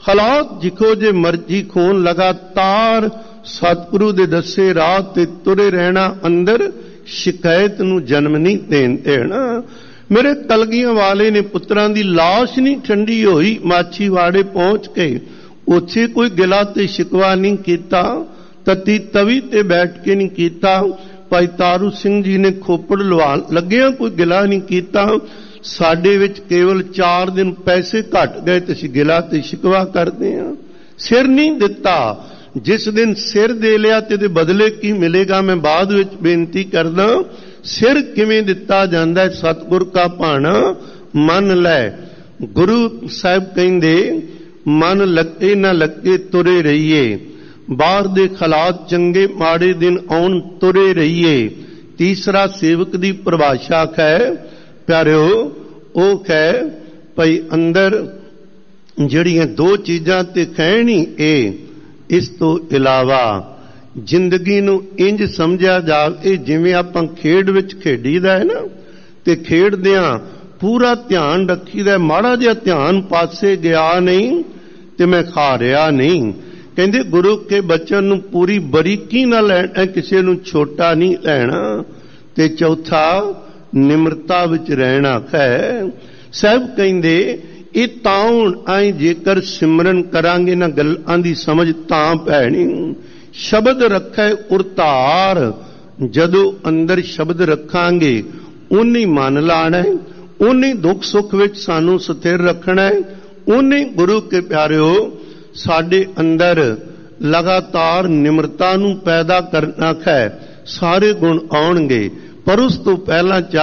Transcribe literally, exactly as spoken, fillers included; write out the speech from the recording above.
ਹਾਲਾਤ ਜਿਖੋ ਜੇ ਮਰਜੀ ਖੋਨ ਲਗਾਤਾਰ ਸਤਿਗੁਰੂ ਦੇ ਦੱਸੇ ਰਾਹ ਤੇ ਤੁਰੇ ਰਹਿਣਾ ਅੰਦਰ ਸ਼ਿਕਾਇਤ ਨੂੰ ਜਨਮ ਨਹੀਂ ਦੇਣ ਦੇਣਾ। ਮੇਰੇ ਕਲਗੀਆਂ ਵਾਲੇ ਨੇ ਪੁੱਤਰਾਂ ਦੀ ਲਾਸ਼ ਨਹੀਂ ਠੰਡੀ ਹੋਈ, ਮਾਛੀਵਾੜੇ ਪਹੁੰਚ ਕੇ ਉੱਥੇ ਕੋਈ ਗਿਲਾ ਤੇ ਸ਼ਿਕਵਾ ਨਹੀਂ ਕੀਤਾ, ਤਤੀ ਤਵੀ ਤੇ ਬੈਠ ਕੇ ਨਹੀਂ ਕੀਤਾ। ਭਾਈ ਤਾਰੂ ਸਿੰਘ ਜੀ ਨੇ ਖੋਪੜ ਲਵਾ ਲੱਗਿਆ ਕੋਈ ਗਿਲਾ ਨਹੀਂ ਕੀਤਾ। ਸਾਡੇ ਵਿੱਚ ਕੇਵਲ ਚਾਰ ਦਿਨ ਪੈਸੇ ਘਟ ਗਏ ਤੇ ਅਸੀਂ ਗਿਲਾ ਤੇ ਸ਼ਿਕਵਾ ਕਰਦੇ ਹਾਂ। ਸਿਰ ਨਹੀਂ ਦਿੱਤਾ, ਜਿਸ ਦਿਨ ਸਿਰ ਦੇ ਲਿਆ ਤੇ ਇਹਦੇ ਬਦਲੇ ਕੀ ਮਿਲੇਗਾ ਮੈਂ ਬਾਅਦ ਵਿੱਚ ਬੇਨਤੀ ਕਰਦਾ। ਸਿਰ ਕਿਵੇਂ ਦਿੱਤਾ ਜਾਂਦਾ? ਸਤਿਗੁਰ ਕਾ ਭਾਣਾ ਮੰਨ ਲੈ। ਗੁਰੂ ਸਾਹਿਬ ਕਹਿੰਦੇ ਮਨ ਲੱਗੇ ਨਾ ਲੱਗੇ ਤੁਰੇ ਰਹੀਏ, ਬਾਹਰ ਦੇ ਹਾਲਾਤ ਚੰਗੇ ਮਾੜੇ ਦਿਨ ਆਉਣ ਤੁਰੇ ਰਹੀਏ। ਤੀਸਰਾ ਸੇਵਕ ਦੀ ਪਰਿਭਾਸ਼ਾ ਹੈ ਪਿਆਰਿਓ, ਉਹ ਹੈ ਭਈ ਅੰਦਰ ਜਿਹੜੀਆਂ ਦੋ ਚੀਜ਼ਾਂ ਤੇ ਕਹਿਣੀ ਇਹ, ਇਸ ਤੋਂ ਇਲਾਵਾ ਜ਼ਿੰਦਗੀ ਨੂੰ ਇੰਜ ਸਮਝਿਆ ਜਾਵੇ ਜਿਵੇਂ ਆਪਾਂ ਖੇਡ ਵਿੱਚ ਖੇਡੀਦਾ ਹੈ ਨਾ, ਤੇ ਖੇਡਦਿਆਂ ਪੂਰਾ ਧਿਆਨ ਰੱਖੀਦਾ, ਮਾੜਾ ਜਿਹਾ ਧਿਆਨ ਪਾਸੇ ਗਿਆ ਨਹੀਂ ਤੇ ਮੈਂ ਹਾਰਿਆ ਨਹੀਂ। ਕਹਿੰਦੇ ਗੁਰੂ ਕੇ ਬਚਨ ਨੂੰ ਪੂਰੀ ਬਰੀਕੀ ਨਾਲ ਲੈਣਾ, ਕਿਸੇ ਨੂੰ ਛੋਟਾ ਨਹੀਂ ਲੈਣਾ। ਤੇ ਚੌਥਾ ਨਿਮਰਤਾ ਵਿੱਚ ਰਹਿਣਾ ਹੈ। ਸਾਹਿਬ ਕਹਿੰਦੇ ਇਹ ਤਾਂ ਹੁਣ ਆਏ ਜੇਕਰ ਸਿਮਰਨ ਕਰਾਂਗੇ ਨਾ ਗੱਲਾਂ ਦੀ ਸਮਝ ਤਾਂ ਪੈਣੀ। ਸ਼ਬਦ ਰੱਖੇ ਉਰਤਾਰ, ਜਦੋਂ ਅੰਦਰ ਸ਼ਬਦ ਰੱਖਾਂਗੇ ਉਹਨੇ ਮਨ ਲਾਣਾ, ਉਹਨੇ ਦੁੱਖ ਸੁੱਖ ਵਿੱਚ ਸਾਨੂੰ ਸਥਿਰ ਰੱਖਣਾ, ਉਹਨੇ ਗੁਰੂ ਕੇ ਪਿਆਰਿਓ ਸਾਡੇ ਅੰਦਰ ਲਗਾਤਾਰ ਨਿਮਰਤਾ ਨੂੰ ਪੈਦਾ ਕਰਨਾ ਹੈ। ਸਾਰੇ ਗੁਣ ਆਉਣਗੇ, ਪਰ ਉਸ ਤੋਂ ਪਹਿਲਾਂ